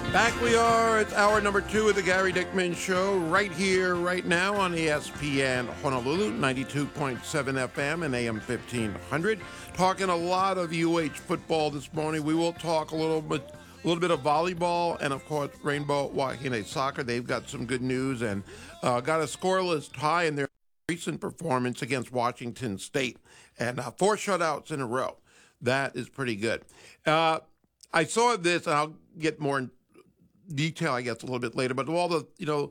Back we are. It's hour number 2 of the Gary Dickman Show, right here, right now on ESPN Honolulu, 92.7 FM and AM 1500. Talking a lot of UH football this morning. We will talk a little bit of volleyball and, of course, Rainbow Wahine Soccer. They've got some good news and got a scoreless tie in their recent performance against Washington State. And 4 shutouts in a row. That is pretty good. I saw this, and I'll get more in detail, I guess, a little bit later, but all the,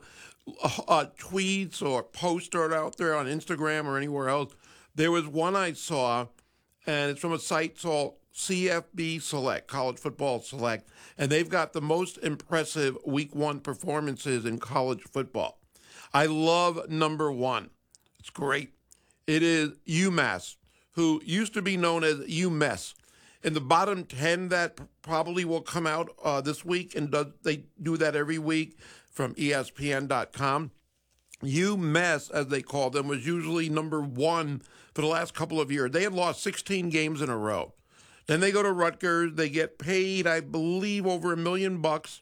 tweets or posts that are out there on Instagram or anywhere else, there was one I saw, and it's from a site called CFB Select, College Football Select, and they've got the most impressive Week 1 performances in college football. I love number 1. It's great. It is UMass, who used to be known as UMess. In the bottom 10 that probably will come out this week, and they do that every week from ESPN.com. UMess, as they call them, was usually number 1 for the last couple of years. They had lost 16 games in a row. Then they go to Rutgers. They get paid, I believe, over $1 million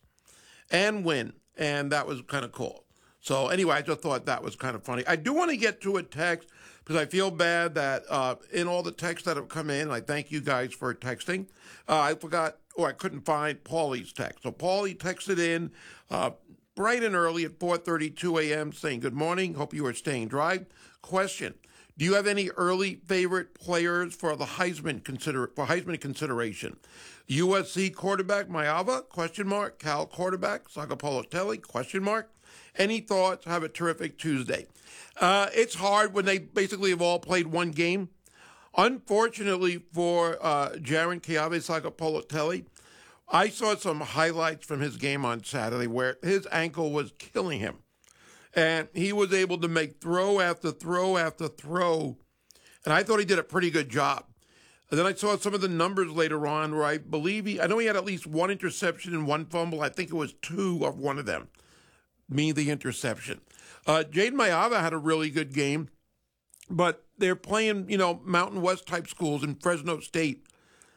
and win, and that was kind of cool. So anyway, I just thought that was kind of funny. I do want to get to a text because I feel bad that in all the texts that have come in, I thank you guys for texting. I forgot, or I couldn't find Paulie's text. So Paulie texted in bright and early at 4:32 a.m. saying, "Good morning. Hope you are staying dry. Question: do you have any early favorite players for the Heisman consideration? USC quarterback Maiava? Question mark. Cal quarterback Sagapolotelli? Question mark. Any thoughts? Have a terrific Tuesday." It's hard when they basically have all played one game. Unfortunately for Jaron Keave Sagapolotelli, I saw some highlights from his game on Saturday where his ankle was killing him. And he was able to make throw after throw after throw. And I thought he did a pretty good job. And then I saw some of the numbers later on where I know he had at least 1 interception and 1 fumble. I think it was 2 of one of them. The interception. Jaden Maiava had a really good game, but they're playing, Mountain West type schools in Fresno State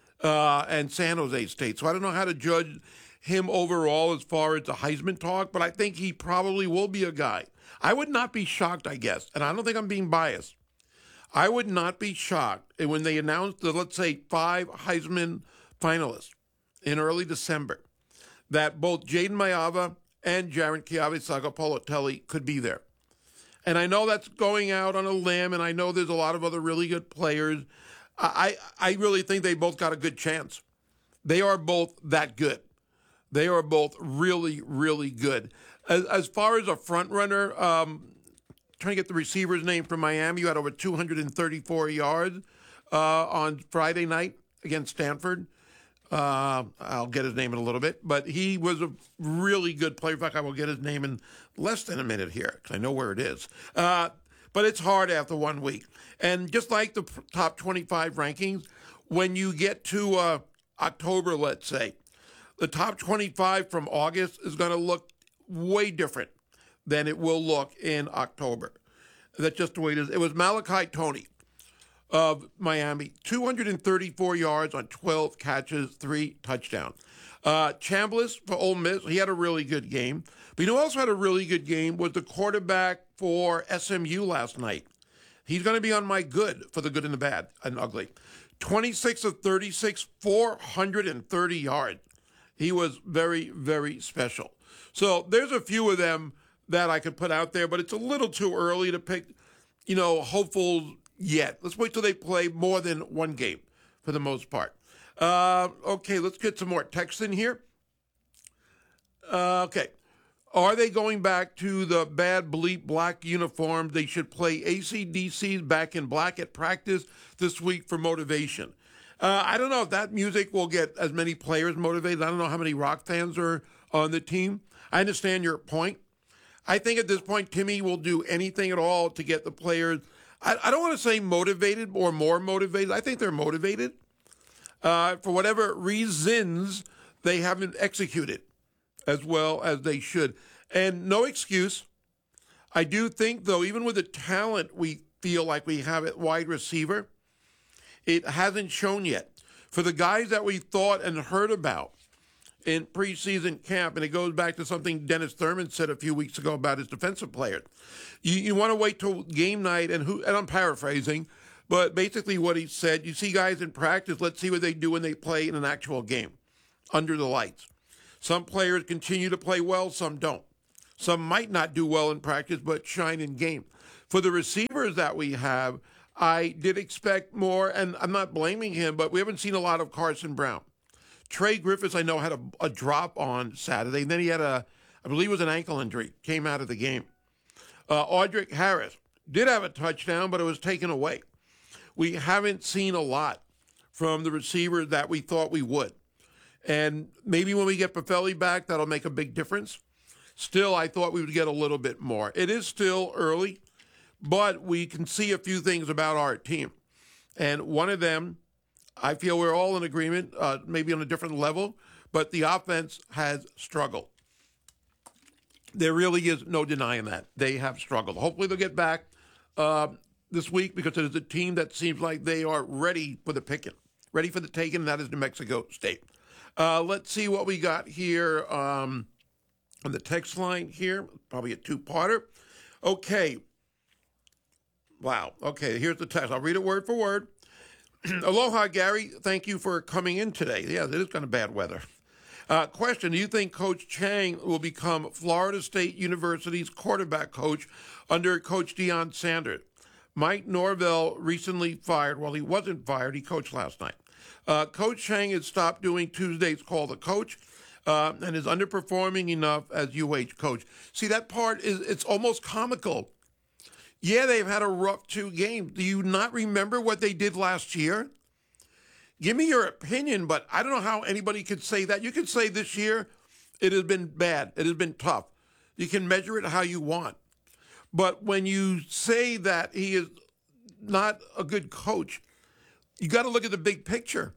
and San Jose State. So I don't know how to judge him overall as far as the Heisman talk, but I think he probably will be a guy. I would not be shocked, I guess, and I don't think I'm being biased. I would not be shocked when they announced the, let's say, 5 Heisman finalists in early December that both Jaden Maiava and Jaron Keave Sagapolotelli could be there. And I know that's going out on a limb, and I know there's a lot of other really good players. I really think they both got a good chance. They are both that good. They are both really, really good. As far as a front runner, trying to get the receiver's name from Miami, who had over 234 yards on Friday night against Stanford. I'll get his name in a little bit, but he was a really good player. In fact, I will get his name in less than a minute here because I know where it is. But it's hard after 1 week. And just like the top 25 rankings, when you get to October, let's say, the top 25 from August is going to look way different than it will look in October. That's just the way it is. It was Malachi Tony of Miami, 234 yards on 12 catches, 3 touchdowns. Chambliss for Ole Miss, he had a really good game. But you know who also had a really good game was the quarterback for SMU last night. He's going to be on my good for the good and the bad and ugly. 26 of 36, 430 yards. He was very, very special. So there's a few of them that I could put out there, but it's a little too early to pick, hopefuls yet. Let's wait till they play more than one game for the most part. Okay, let's get some more text in here. Okay. Are they going back to the bad bleep black uniforms? They should play AC/DC's Back in Black at practice this week for motivation. I don't know if that music will get as many players motivated. I don't know how many Rock fans are on the team. I understand your point. I think at this point, Timmy will do anything at all to get the players. I don't want to say motivated or more motivated. I think they're motivated. For whatever reasons, they haven't executed as well as they should. And no excuse. I do think, though, even with the talent we feel like we have at wide receiver, it hasn't shown yet. For the guys that we thought and heard about, in preseason camp, and it goes back to something Dennis Thurman said a few weeks ago about his defensive players. You want to wait till game night, and I'm paraphrasing, but basically what he said, you see guys in practice, let's see what they do when they play in an actual game under the lights. Some players continue to play well, some don't. Some might not do well in practice, but shine in game. For the receivers that we have, I did expect more, and I'm not blaming him, but we haven't seen a lot of Carson Brown. Trey Griffiths, I know, had a drop on Saturday, and then he had I believe it was an ankle injury, came out of the game. Audric Harris did have a touchdown, but it was taken away. We haven't seen a lot from the receivers that we thought we would. And maybe when we get Buffelli back, that'll make a big difference. Still, I thought we would get a little bit more. It is still early, but we can see a few things about our team. And one of them, I feel we're all in agreement, maybe on a different level, but the offense has struggled. There really is no denying that. They have struggled. Hopefully they'll get back this week because it is a team that seems like they are ready for the picking, ready for the taking, and that is New Mexico State. Let's see what we got here on the text line here. Probably a two-parter. Okay. Wow. Okay, here's the text. I'll read it word for word. Aloha, Gary. Thank you for coming in today. Yeah, it is kind of bad weather. Question, do you think Coach Chang will become Florida State University's quarterback coach under Coach Deion Sanders? Mike Norvell recently fired. Well, he wasn't fired. He coached last night. Coach Chang has stopped doing Tuesday's Call the Coach and is underperforming enough as UH coach. See, that part it's almost comical. Yeah, they've had a rough 2 games. Do you not remember what they did last year? Give me your opinion, but I don't know how anybody could say that. You could say this year it has been bad. It has been tough. You can measure it how you want. But when you say that he is not a good coach, you got to look at the big picture.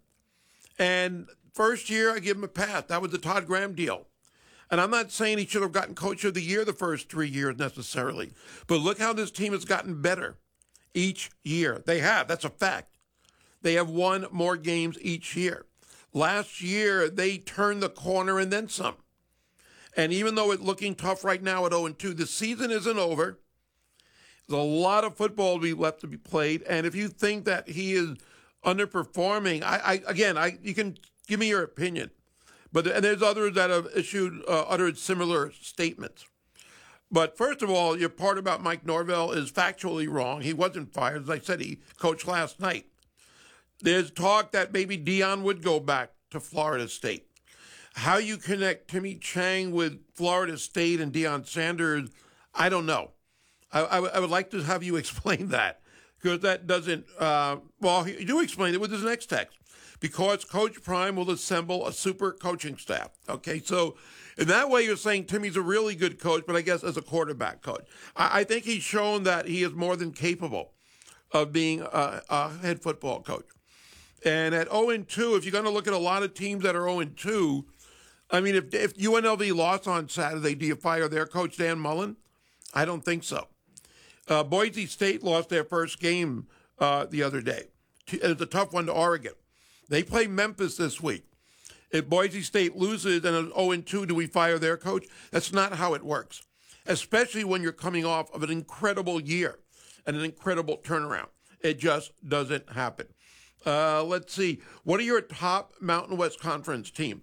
And first year, I give him a pass. That was the Todd Graham deal. And I'm not saying he should have gotten Coach of the Year the first 3 years necessarily. But look how this team has gotten better each year. They have. That's a fact. They have won more games each year. Last year, they turned the corner and then some. And even though it's looking tough right now at 0-2, the season isn't over. There's a lot of football left to be played. And if you think that he is underperforming, you can give me your opinion. And there's others that have uttered similar statements. But first of all, your part about Mike Norvell is factually wrong. He wasn't fired. As I said, he coached last night. There's talk that maybe Deion would go back to Florida State. How you connect Timmy Chang with Florida State and Deion Sanders, I don't know. I would like to have you explain that, because that doesn't, you do explain it with his next text. Because Coach Prime will assemble a super coaching staff. Okay, so in that way you're saying Timmy's a really good coach, but I guess as a quarterback coach. I think he's shown that he is more than capable of being a head football coach. And at 0-2, if you're going to look at a lot of teams that are 0-2, I mean, if UNLV lost on Saturday, do you fire their coach, Dan Mullen? I don't think so. Boise State lost their first game the other day. It's a tough one to Oregon. They play Memphis this week. If Boise State loses and is 0-2, do we fire their coach? That's not how it works, especially when you're coming off of an incredible year and an incredible turnaround. It just doesn't happen. Let's see. What are your top Mountain West Conference teams?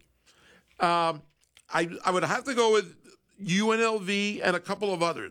I would have to go with UNLV and a couple of others.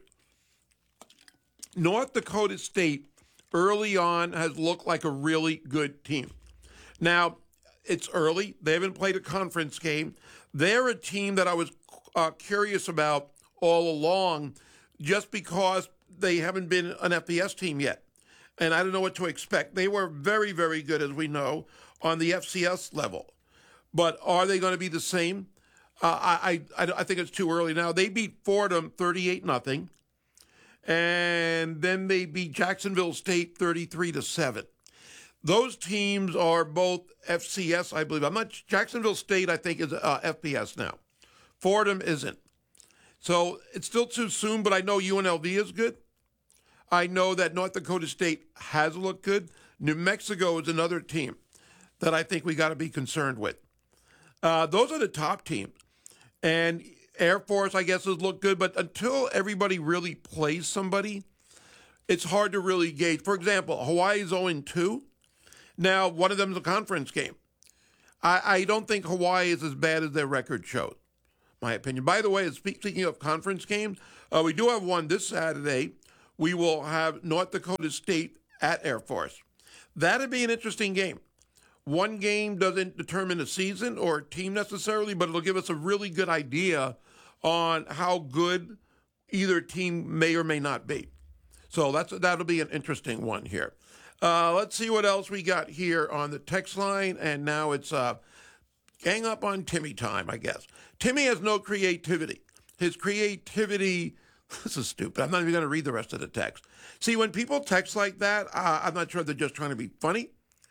North Dakota State early on has looked like a really good team. Now, it's early. They haven't played a conference game. They're a team that I was curious about all along just because they haven't been an FBS team yet. And I don't know what to expect. They were very, very good, as we know, on the FCS level. But are they going to be the same? I think it's too early now. They beat Fordham 38-0. And then they beat Jacksonville State 33-7. Those teams are both FCS, I believe. Jacksonville State, I think, is FBS now. Fordham isn't. So it's still too soon, but I know UNLV is good. I know that North Dakota State has looked good. New Mexico is another team that I think we got to be concerned with. Those are the top teams. And Air Force, I guess, has looked good, but until everybody really plays somebody, it's hard to really gauge. For example, Hawaii's 0-2. Now, one of them is a conference game. I don't think Hawaii is as bad as their record shows, my opinion. By the way, speaking of conference games, we do have one this Saturday. We will have North Dakota State at Air Force. That'd be an interesting game. One game doesn't determine a season or a team necessarily, but it'll give us a really good idea on how good either team may or may not be. So that'll be an interesting one here. Let's see what else we got here on the text line. And now it's gang up on Timmy time, I guess. Timmy has no creativity. His creativity, this is stupid. I'm not even going to read the rest of the text. See, when people text like that, I'm not sure they're just trying to be funny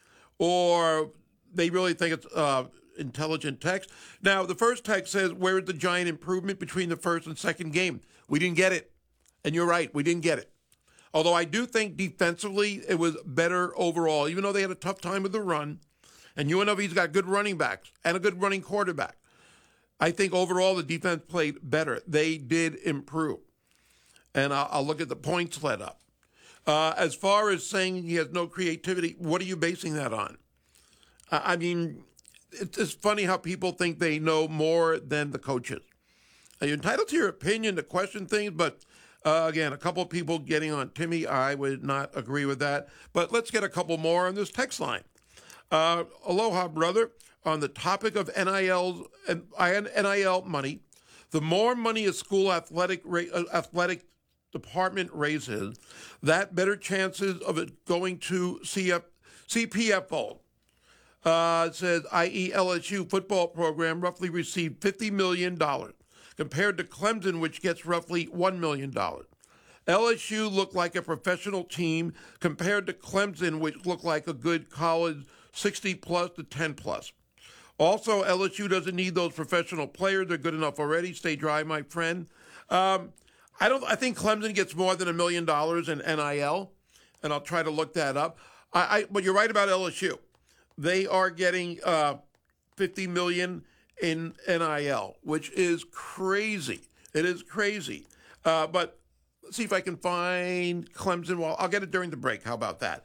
or they really think it's intelligent text. Now, the first text says, where is the giant improvement between the first and second game? We didn't get it. And you're right, we didn't get it. Although I do think defensively it was better overall, even though they had a tough time with the run. And UNLV's got good running backs and a good running quarterback. I think overall the defense played better. They did improve. And I'll look at the points led up. As far as saying he has no creativity, what are you basing that on? I mean, it's funny how people think they know more than the coaches. You're entitled to your opinion to question things, but again, a couple of people getting on Timmy, I would not agree with that. But let's get a couple more on this text line. Aloha, brother. On the topic of NIL money, the more money a school athletic department raises, that better chances of it going to CPFO. It says, i.e. LSU football program roughly received $50 million compared to Clemson, which gets roughly $1 million. LSU looked like a professional team compared to Clemson, which looked like a good college 60-plus to 10-plus. Also, LSU doesn't need those professional players. They're good enough already. Stay dry, my friend. I think Clemson gets more than $1 million in NIL, and I'll try to look that up. But you're right about LSU. They are getting $50 million in NIL, which is crazy. It is crazy. But let's see if I can find Clemson. Well, I'll get it during the break. How about that?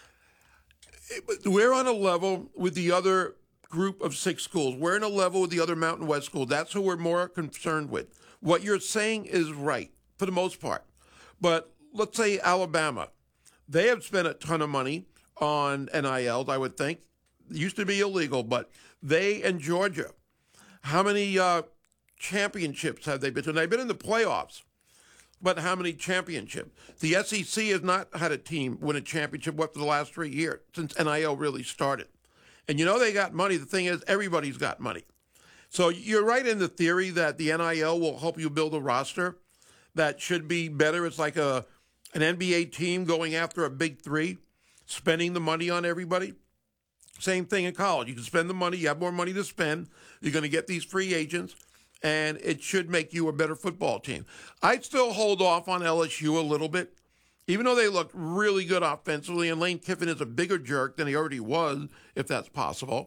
We're on a level with the other group of 6 schools. We're on a level with the other Mountain West schools. That's who we're more concerned with. What you're saying is right for the most part. But let's say Alabama. They have spent a ton of money on NILs, I would think. It used to be illegal, but they and Georgia. How many championships have they been to? And they've been in the playoffs, but how many championships? The SEC has not had a team win a championship for the last 3 years since NIL really started. And you know they got money. The thing is, everybody's got money. So you're right in the theory that the NIL will help you build a roster that should be better. It's like an NBA team going after a big 3, spending the money on everybody. Same thing in college. You can spend the money. You have more money to spend. You're going to get these free agents, and it should make you a better football team. I'd still hold off on LSU a little bit, even though they look really good offensively, and Lane Kiffin is a bigger jerk than he already was, if that's possible.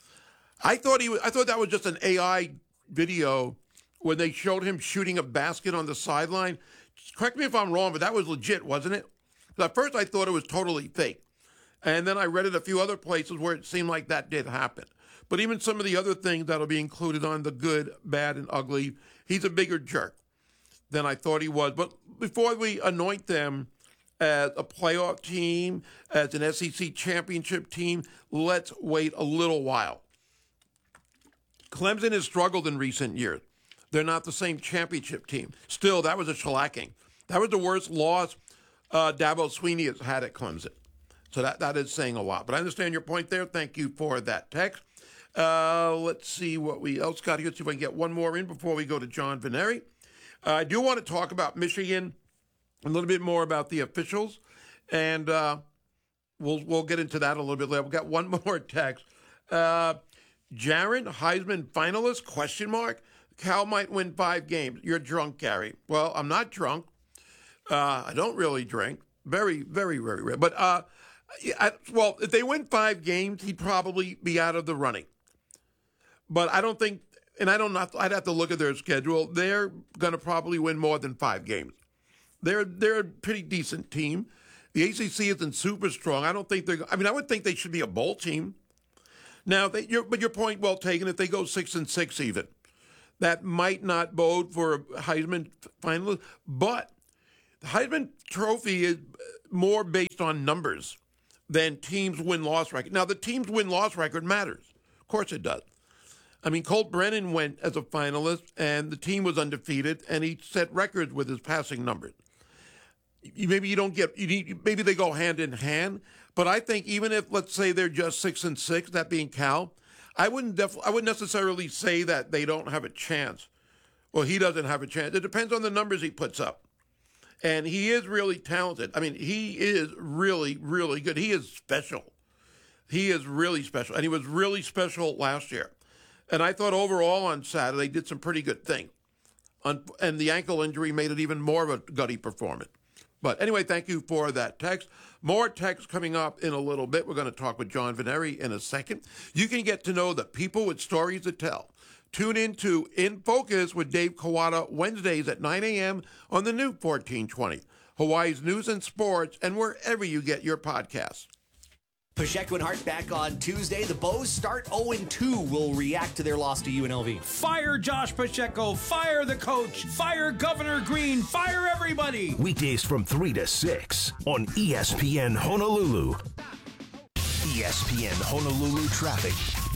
I thought that was just an AI video when they showed him shooting a basket on the sideline. Correct me if I'm wrong, but that was legit, wasn't it? At first, I thought it was totally fake. And then I read it a few other places where it seemed like that did happen. But even some of the other things that'll be included on the good, bad, and ugly, he's a bigger jerk than I thought he was. But before we anoint them as a playoff team, as an SEC championship team, let's wait a little while. Clemson has struggled in recent years. They're not the same championship team. Still, that was a shellacking. That was the worst loss Dabo Swinney has had at Clemson. So that is saying a lot. But I understand your point there. Thank you for that text. Let's see what we else got here. See if I can get one more in before we go to John Veneri. I do want to talk about Michigan, a little bit more about the officials, and we'll get into that a little bit later. We've got one more text. Jaron, Heisman finalist, question mark. Cal might win 5 games. You're drunk, Gary. Well, I'm not drunk. I don't really drink. Very, very, very rare. But, well, if they win 5 games, he'd probably be out of the running. But I don't think, and I'd have to look at their schedule. They're going to probably win more than 5 games. They're a pretty decent team. The ACC isn't super strong. I don't think I would think they should be a bowl team. Now, but your point well taken. If they go 6-6 even, that might not bode for a Heisman finalist. But the Heisman Trophy is more based on numbers than teams win-loss record. Now, the team's win-loss record matters. Of course it does. I mean, Colt Brennan went as a finalist, and the team was undefeated, and he set records with his passing numbers. Maybe maybe they go hand in hand, but I think even if, let's say, they're just 6-6, that being Cal, I wouldn't necessarily say that they don't have a chance. Well, he doesn't have a chance. It depends on the numbers he puts up. And he is really talented. I mean, he is really, really good. He is special. He is really special. And he was really special last year. And I thought overall on Saturday did some pretty good things. And the ankle injury made it even more of a gutty performance. But anyway, thank you for that text. More text coming up in a little bit. We're going to talk with John Veneri in a second. You can get to know the people with stories to tell. Tune in to In Focus with Dave Kawada Wednesdays at 9 a.m. on the new 1420. Hawaii's news and sports, and wherever you get your podcasts. Pacheco and Hart back on Tuesday. The Bows start 0-2. Will react to their loss to UNLV. Fire Josh Pacheco. Fire the coach. Fire Governor Green. Fire everybody. Weekdays from 3 to 6 on ESPN Honolulu. ESPN Honolulu traffic.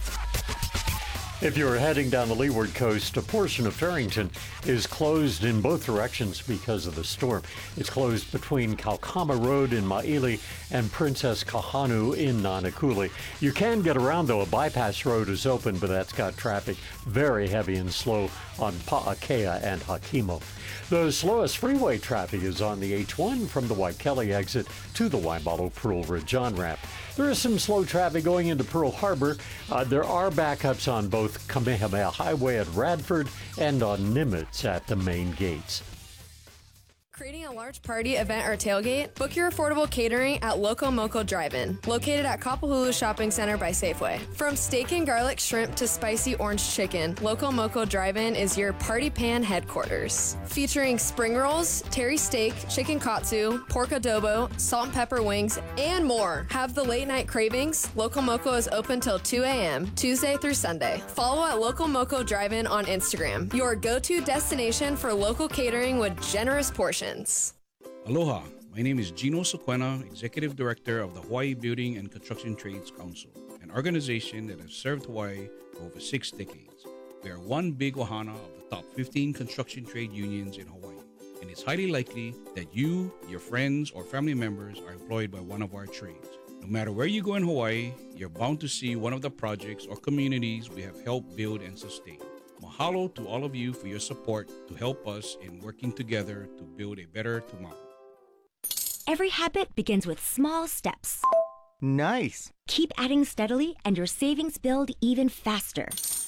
If you're heading down the Leeward Coast, a portion of Farrington is closed in both directions because of the storm. It's closed between Kaukama Road in Maili and Princess Kahanu in Nanakuli. You can get around, though. A bypass road is open, but that's got traffic very heavy and slow on Pa'akea and Hakimo. The slowest freeway traffic is on the H1 from the Waikele exit to the Waimalu Pearl Ridge on-ramp. There is some slow traffic going into Pearl Harbor. There are backups on both Kamehameha Highway at Radford and on Nimitz at the main gates. Creating a large party, event, or tailgate? Book your affordable catering at Loco Moco Drive-In, located at Kapahulu Shopping Center by Safeway. From steak and garlic shrimp to spicy orange chicken, Loco Moco Drive-In is your party pan headquarters. Featuring spring rolls, terry steak, chicken katsu, pork adobo, salt and pepper wings, and more. Have the late night cravings? Loco Moco is open till 2 a.m., Tuesday through Sunday. Follow at Loco Moco Drive-In on Instagram, your go-to destination for local catering with generous portions. Aloha, my name is Gino Sequena, Executive Director of the Hawaii Building and Construction Trades Council, an organization that has served Hawaii for over 6 decades. We are one big ohana of the top 15 construction trade unions in Hawaii, and it's highly likely that you, your friends, or family members are employed by one of our trades. No matter where you go in Hawaii, you're bound to see one of the projects or communities we have helped build and sustain. Mahalo to all of you for your support to help us in working together to build a better tomorrow. Every habit begins with small steps. Nice. Keep adding steadily and your savings build even faster.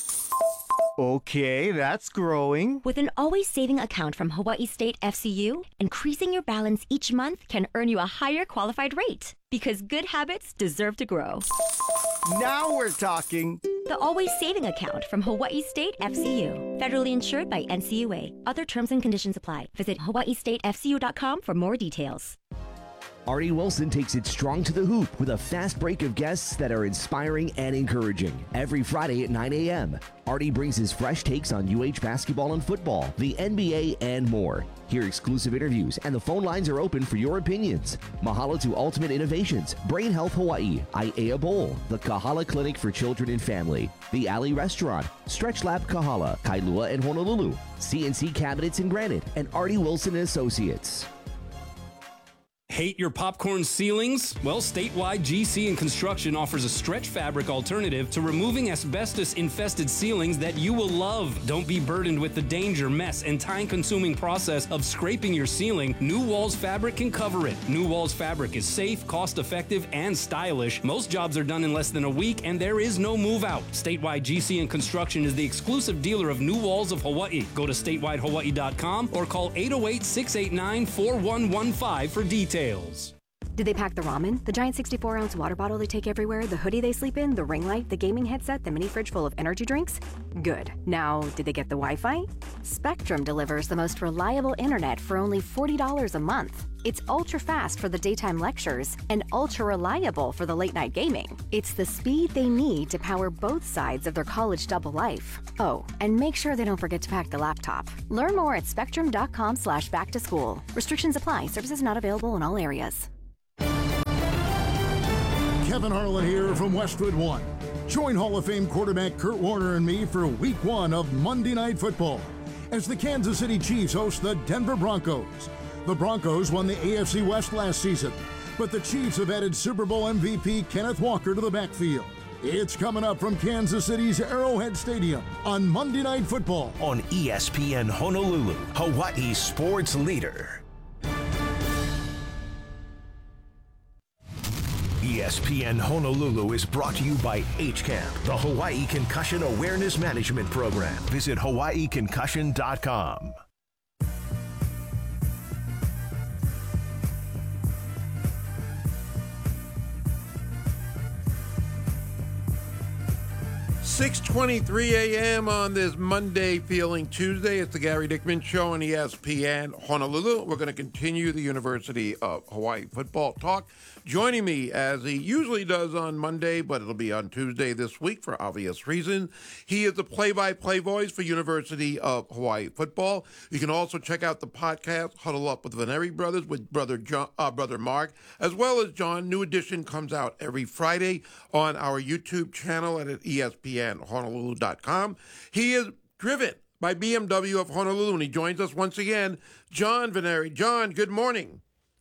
Okay, that's growing. With an always saving account from Hawaii State FCU, increasing your balance each month can earn you a higher qualified rate. Because good habits deserve to grow. Now we're talking. The Always Saving Account from Hawaii State FCU. Federally insured by NCUA. Other terms and conditions apply. Visit hawaiistatefcu.com for more details. Artie Wilson takes it strong to the hoop with a fast break of guests that are inspiring and encouraging. Every Friday at 9 a.m., Artie brings his fresh takes on UH basketball and football, the NBA, and more. Hear exclusive interviews, and the phone lines are open for your opinions. Mahalo to Ultimate Innovations, Brain Health Hawaii, Aiea Bowl, the Kahala Clinic for Children and Family, the Alley Restaurant, Stretch Lab Kahala, Kailua and Honolulu, CNC Cabinets and Granite, and Artie Wilson & Associates. Hate your popcorn ceilings? Well, Statewide GC and Construction offers a stretch fabric alternative to removing asbestos-infested ceilings that you will love. Don't be burdened with the danger, mess, and time-consuming process of scraping your ceiling. New Walls Fabric can cover it. New Walls Fabric is safe, cost-effective, and stylish. Most jobs are done in less than a week, and there is no move-out. Statewide GC and Construction is the exclusive dealer of New Walls of Hawaii. Go to statewidehawaii.com or call 808-689-4115 for details. Did they pack the ramen, the giant 64-ounce water bottle they take everywhere, the hoodie they sleep in, the ring light, the gaming headset, the mini fridge full of energy drinks? Good. Now, did they get the Wi-Fi? Spectrum delivers the most reliable internet for only $40 a month. It's ultra-fast for the daytime lectures and ultra-reliable for the late-night gaming. It's the speed they need to power both sides of their college double life. Oh, and make sure they don't forget to pack the laptop. Learn more at spectrum.com/back-to-school. Restrictions apply. Services not available in all areas. Kevin Harlan here from Westwood One. Join Hall of Fame quarterback Kurt Warner and me for Week 1 of Monday Night Football as the Kansas City Chiefs host the Denver Broncos. The Broncos won the AFC West last season, but the Chiefs have added Super Bowl MVP Kenneth Walker to the backfield. It's coming up from Kansas City's Arrowhead Stadium on Monday Night Football. On ESPN Honolulu, Hawaii's sports leader. ESPN Honolulu is brought to you by HCAMP, the Hawaii Concussion Awareness Management Program. Visit hawaiiconcussion.com. .23 a.m. on this Monday feeling Tuesday. It's the Gary Dickman Show on ESPN Honolulu. We're going to continue the University of Hawaii football talk. Joining me, as he usually does on Monday, but it'll be on Tuesday this week for obvious reasons, he is the play-by-play voice for University of Hawaii football. You can also check out the podcast, Huddle Up with the Veneri Brothers, with Brother Mark, as well as John. New edition comes out every Friday on our YouTube channel and at ESPNHonolulu.com. He is driven by BMW of Honolulu, and he joins us once again, John Veneri. John, good morning.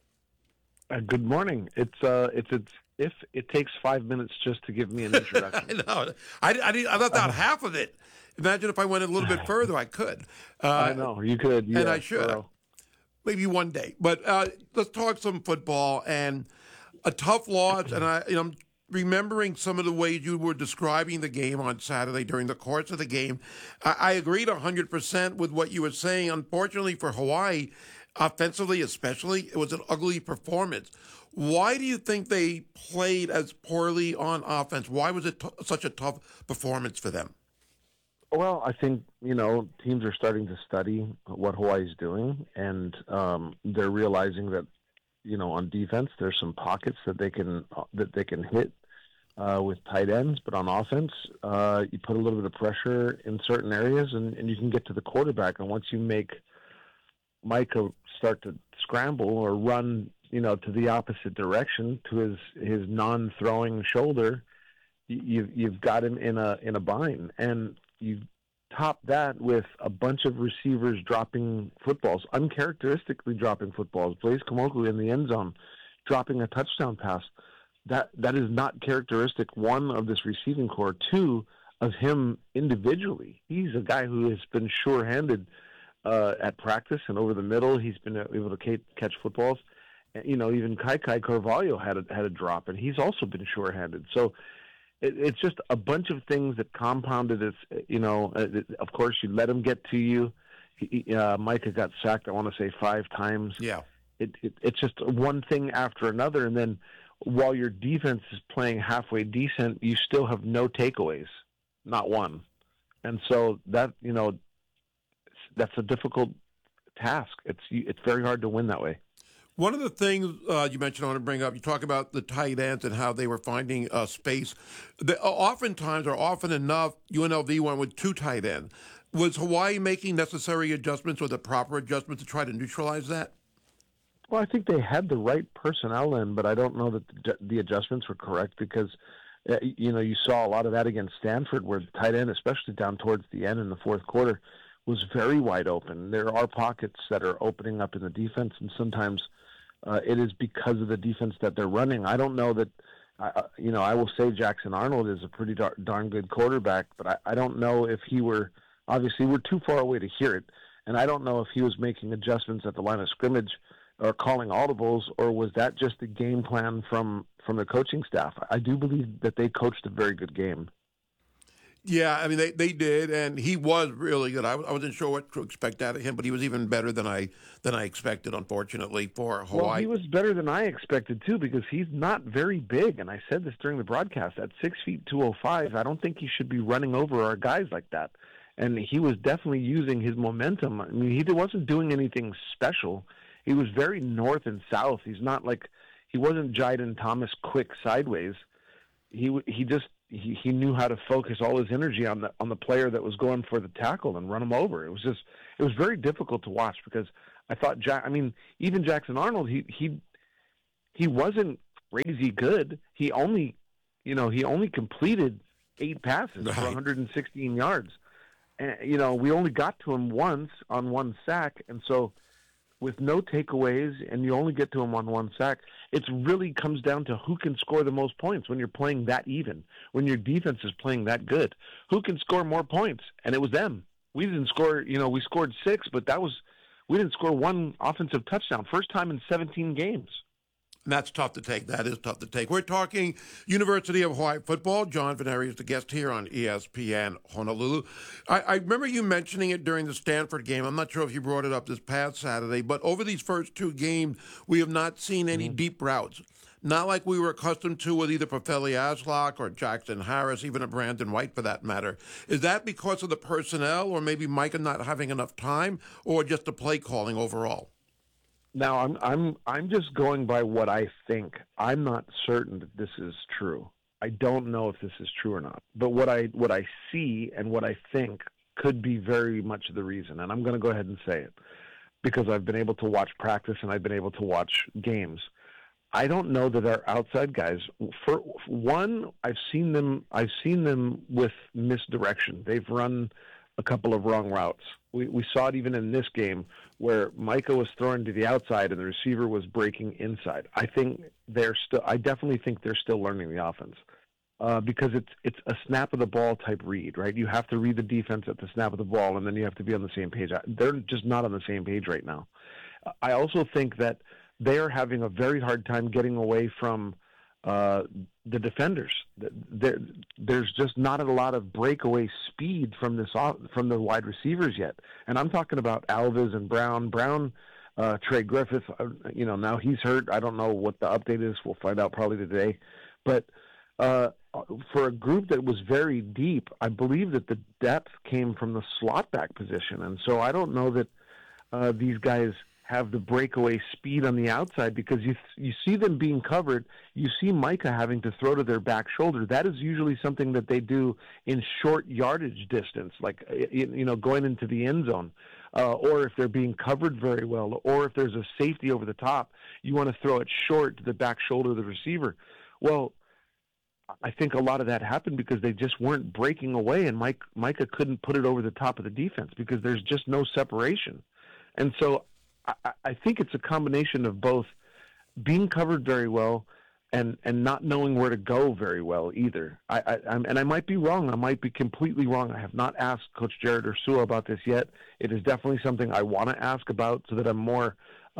Good morning. It's if it takes 5 minutes just to give me an introduction. I know. I left out half of it. Imagine if I went a little bit further, I could. I know you could, and I should. Maybe one day. But let's talk some football and a tough loss. And I'm remembering some of the ways you were describing the game on Saturday during the course of the game. I agreed 100% with what you were saying. Unfortunately for Hawaii, offensively especially, it was an ugly performance. Why do you think they played as poorly on offense? Why was it such a tough performance for them? Well, I think, teams are starting to study what Hawaii's doing, and they're realizing that, on defense, there's some pockets that they can hit with tight ends, but on offense, you put a little bit of pressure in certain areas, and you can get to the quarterback. And once you make Micah start to scramble or run, to the opposite direction to his non-throwing shoulder, you've got him in a bind. And you top that with a bunch of receivers dropping footballs, uncharacteristically dropping footballs. Blaise Kamoku in the end zone dropping a touchdown pass. That is not characteristic, one, of this receiving core, two, of him individually. He's a guy who has been sure-handed at practice and over the middle. He's been able to catch footballs. Even Kaikai Carvalho had a drop, and he's also been sure-handed. So it's just a bunch of things that compounded this. Of course, you let him get to you. Micah got sacked, I want to say 5 times. Yeah. It's just one thing after another, and then while your defense is playing halfway decent, you still have no takeaways, not one. And so that's a difficult task. It's very hard to win that way. One of the things you mentioned I want to bring up, you talk about the tight ends and how they were finding space. Oftentimes, or often enough, UNLV went with 2 tight ends. Was Hawaii making necessary adjustments or the proper adjustments to try to neutralize that? Well, I think they had the right personnel in, but I don't know that the adjustments were correct because, you saw a lot of that against Stanford where the tight end, especially down towards the end in the fourth quarter, was very wide open. There are pockets that are opening up in the defense, and sometimes it is because of the defense that they're running. I don't know that, I will say Jackson Arnold is a pretty darn good quarterback, but I don't know if he were, obviously we're too far away to hear it, and I don't know if he was making adjustments at the line of scrimmage or calling audibles, or was that just a game plan from the coaching staff? I do believe that they coached a very good game. Yeah, I mean, they did, and he was really good. I wasn't sure what to expect out of him, but he was even better than I expected, unfortunately, for Hawaii. Well, he was better than I expected, too, because he's not very big, and I said this during the broadcast. At 6 feet 205, I don't think he should be running over our guys like that. And he was definitely using his momentum. I mean, he wasn't doing anything special. He was very north and south. He wasn't Jayden Thomas quick sideways. He knew how to focus all his energy on the player that was going for the tackle and run him over. It was very difficult to watch because I thought even Jackson Arnold he wasn't crazy good. He only completed 8 passes for 116 yards. And we only got to him once on 1 sack, and so with no takeaways, and you only get to him on 1 sack, it really comes down to who can score the most points when you're playing that even, when your defense is playing that good. Who can score more points? And it was them. We didn't score, we scored 6, but we didn't score 1 offensive touchdown. First time in 17 games. And that's tough to take. That is tough to take. We're talking University of Hawaii football. John Veneri is the guest here on ESPN Honolulu. I remember you mentioning it during the Stanford game. I'm not sure if you brought it up this past Saturday, but over these first 2 games, we have not seen any deep routes. Not like we were accustomed to with either Fafeli Ashlock or Jackson Harris, even a Brandon White for that matter. Is that because of the personnel or maybe Micah not having enough time or just the play calling overall? Now, I'm just going by what I think. I'm not certain that this is true. I don't know if this is true or not. But what I see and what I think could be very much the reason, and I'm going to go ahead and say it, because I've been able to watch practice and I've been able to watch games. I don't know that our outside guys, for one, I've seen them with misdirection. They've run a couple of wrong routes. We saw it even in this game where Micah was throwing to the outside and the receiver was breaking inside. I definitely think they're still learning the offense because it's a snap of the ball type read, right? You have to read the defense at the snap of the ball, and then you have to be on the same page. They're just not on the same page right now. I also think that they're having a very hard time getting away from the defenders. There's just not a lot of breakaway speed from the wide receivers yet. And I'm talking about Alves and Brown. Trey Griffith, now he's hurt. I don't know what the update is. We'll find out probably today. But for a group that was very deep, I believe that the depth came from the slot back position. And so I don't know that these guys have the breakaway speed on the outside because you see them being covered. You see Micah having to throw to their back shoulder. That is usually something that they do in short yardage distance, like going into the end zone, or if they're being covered very well, or if there's a safety over the top, you want to throw it short to the back shoulder of the receiver. Well, I think a lot of that happened because they just weren't breaking away, and Micah couldn't put it over the top of the defense because there's just no separation. And so I think it's a combination of both being covered very well and not knowing where to go very well either. I might be wrong. I might be completely wrong. I have not asked Coach Jared Ursua about this yet. It is definitely something I want to ask about so that I'm more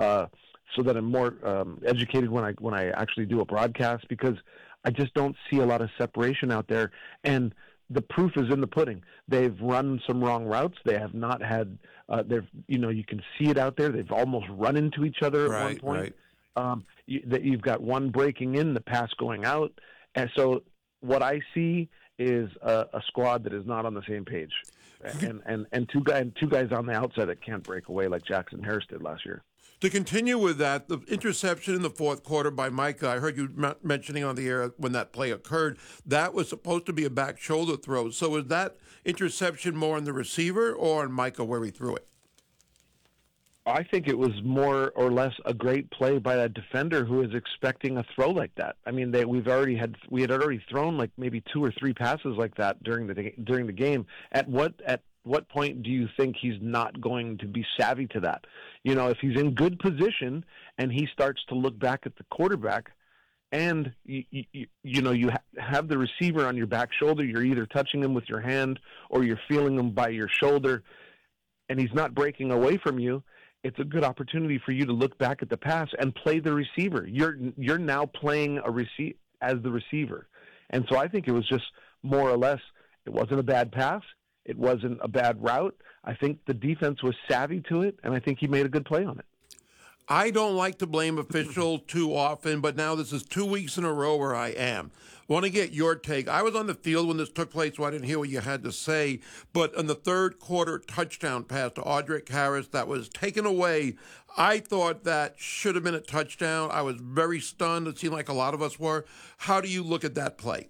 educated when I actually do a broadcast, because I just don't see a lot of separation out there. And the proof is in the pudding. They've run some wrong routes. They have not had. You can see it out there. They've almost run into each other at one point. Right. You've got one breaking in, the pass going out, and so what I see is a squad that is not on the same page, and two guys on the outside that can't break away like Jackson Harris did last year. To continue with that, the interception in the fourth quarter by Micah, I heard you mentioning on the air when that play occurred, that was supposed to be a back shoulder throw. So was that interception more on the receiver or on Micah where he threw it? I think it was more or less a great play by that defender who is expecting a throw like that. I mean, we had already thrown like maybe 2 or 3 passes like that during the game. At what point do you think he's not going to be savvy to that? If he's in good position and he starts to look back at the quarterback, and you have the receiver on your back shoulder, you're either touching him with your hand or you're feeling him by your shoulder, and he's not breaking away from you. It's a good opportunity for you to look back at the pass and play the receiver. You're now playing as the receiver, and so I think it was just more or less It wasn't a bad pass. It wasn't a bad route. I think the defense was savvy to it, and I think he made a good play on it. I don't like to blame officials too often, but now this is 2 weeks in a row where I am. Want to get your take. I was on the field when this took place, so I didn't hear what you had to say. But in the third quarter touchdown pass to Audric Harris that was taken away, I thought that should have been a touchdown. I was very stunned. It seemed like a lot of us were. How do you look at that play?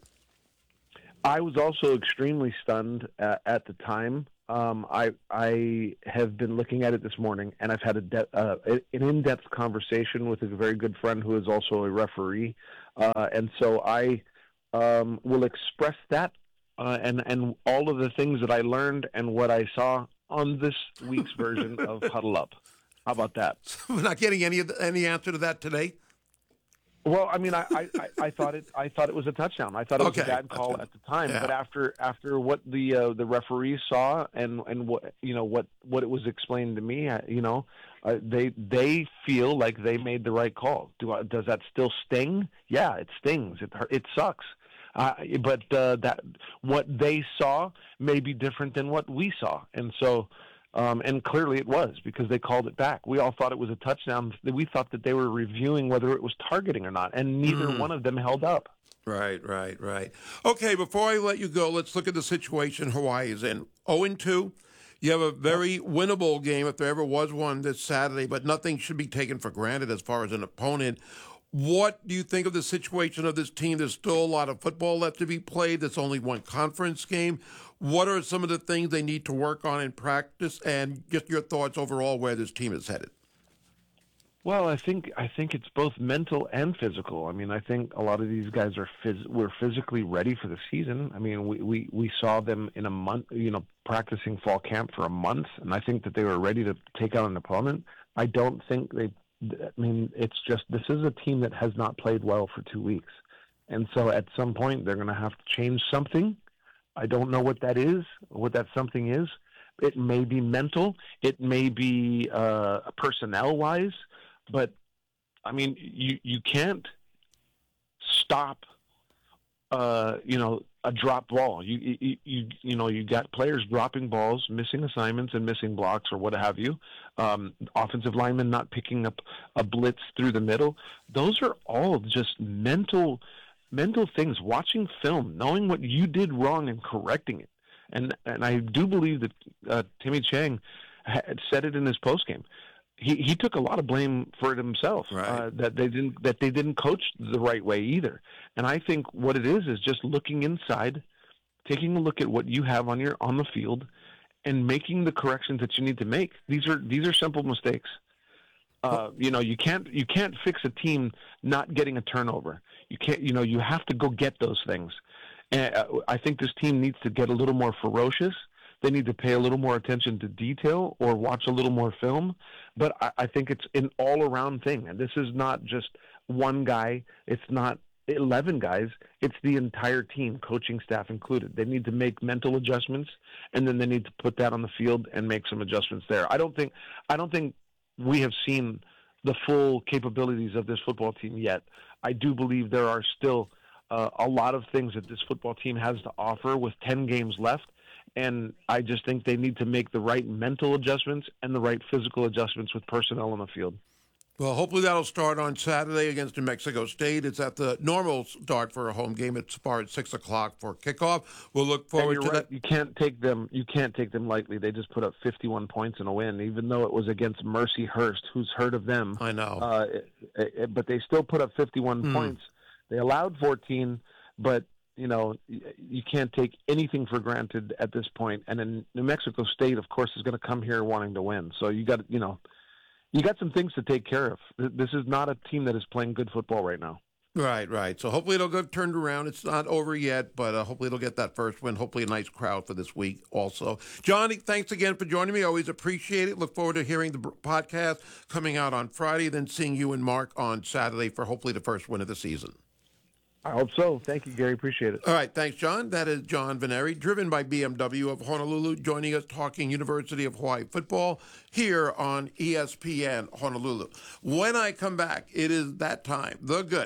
I was also extremely stunned at the time. I have been looking at it this morning, and I've had an in-depth conversation with a very good friend who is also a referee, and so I will express that and all of the things that I learned and what I saw on this week's version of Huddle Up. How about that? We're not getting any answer to that today. Well, I mean, I thought it was a touchdown. I thought it was a bad call at the time. Yeah. But after what the referees saw and what it was explained to me, they feel like they made the right call. Does that still sting? Yeah, it stings. It sucks. But that what they saw may be different than what we saw, and so. And clearly it was, because they called it back. We all thought it was a touchdown. We thought that they were reviewing whether it was targeting or not, and neither one of them held up. Right. Okay, before I let you go, let's look at the situation Hawaii is in. 0-2. You have a very winnable game, if there ever was one, this Saturday, but nothing should be taken for granted as far as an opponent. What do you think of the situation of this team? There's still a lot of football left to be played. There's only one conference game. What are some of the things they need to work on in practice, and just your thoughts overall where this team is headed? Well, I think it's both mental and physical. I mean, I think a lot of these guys were physically ready for the season. I mean, we saw them in a month, practicing fall camp for a month, and I think that they were ready to take out an opponent. I don't think it's just, this is a team that has not played well for 2 weeks. And so at some point they're going to have to change something. I don't know what that is, what that something is. It may be mental. It may be personnel-wise. But, I mean, you can't stop, a drop ball. You got players dropping balls, missing assignments and missing blocks or what have you. Offensive linemen not picking up a blitz through the middle. Those are all just mental things. Watching film, knowing what you did wrong and correcting it. And I do believe that Timmy Chang said it in his postgame. He took a lot of blame for it himself, right. That they didn't coach the right way either. And I think what it is just looking inside, taking a look at what you have on the field, and making the corrections that you need to make. These are simple mistakes. You can't fix a team not getting a turnover. You can't. You have to go get those things. And I think this team needs to get a little more ferocious. They need to pay a little more attention to detail or watch a little more film. But I think it's an all-around thing. And this is not just one guy. It's not 11 guys. It's the entire team, coaching staff included. They need to make mental adjustments, and then they need to put that on the field and make some adjustments there. I don't think we have seen the full capabilities of this football team yet. I do believe there are still a lot of things that this football team has to offer with 10 games left. And I just think they need to make the right mental adjustments and the right physical adjustments with personnel on the field. Well, hopefully that'll start on Saturday against New Mexico State. It's at the normal start for a home game. It's at 6 o'clock for kickoff. We'll look forward to that. You can't take them lightly. They just put up 51 points in a win, even though it was against Mercyhurst. Who's heard of them? I know. But they still put up 51 points. They allowed 14, but you can't take anything for granted at this point. And then New Mexico State, of course, is going to come here wanting to win. So you got some things to take care of. This is not a team that is playing good football right now. Right. So hopefully it'll get turned around. It's not over yet, but hopefully it'll get that first win. Hopefully a nice crowd for this week also. Johnny, thanks again for joining me. Always appreciate it. Look forward to hearing the podcast coming out on Friday, then seeing you and Mark on Saturday for hopefully the first win of the season. I hope so. Thank you, Gary. Appreciate it. All right. Thanks, John. That is John Veneri, driven by BMW of Honolulu, joining us talking University of Hawaii football here on ESPN Honolulu. When I come back, it is that time, the good,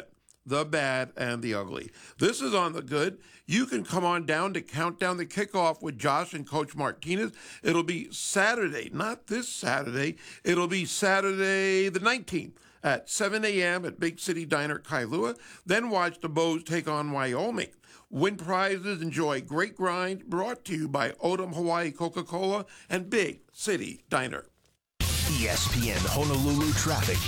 the bad, and the ugly. This is on the good. You can come on down to count down the kickoff with Josh and Coach Martinez. It'll be Saturday, not this Saturday. It'll be Saturday the 19th at 7 a.m. at Big City Diner, Kailua. Then watch the Bows take on Wyoming. Win prizes, enjoy great grind, brought to you by Odom Hawaii Coca-Cola and Big City Diner. ESPN Honolulu traffic.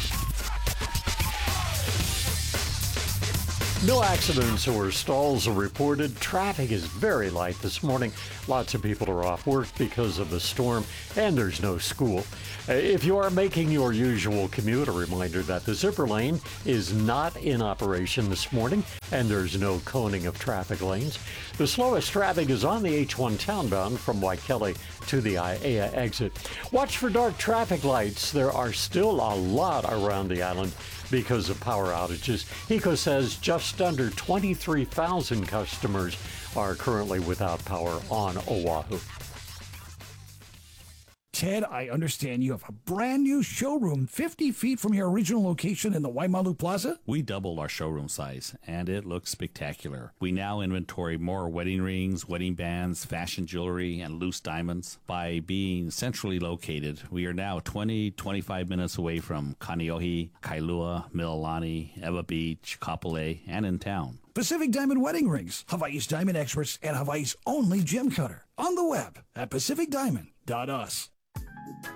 No accidents or stalls are reported. Traffic is very light this morning. Lots of people are off work because of the storm, and there's no school. If you are making your usual commute, a reminder that the zipper lane is not in operation this morning, and there's no coning of traffic lanes. The slowest traffic is on the H1 townbound from Waikele to the Aiea exit. Watch for dark traffic lights. There are still a lot around the island because of power outages. HECO says just under 23,000 customers are currently without power on Oahu. Ted, I understand you have a brand new showroom 50 feet from your original location in the Waimalu Plaza? We doubled our showroom size, and it looks spectacular. We now inventory more wedding rings, wedding bands, fashion jewelry, and loose diamonds. By being centrally located, we are now 25 minutes away from Kaneohe, Kailua, Mililani, Ewa Beach, Kapolei, and in town. Pacific Diamond Wedding Rings, Hawaii's diamond experts and Hawaii's only gem cutter. On the web at pacificdiamond.us.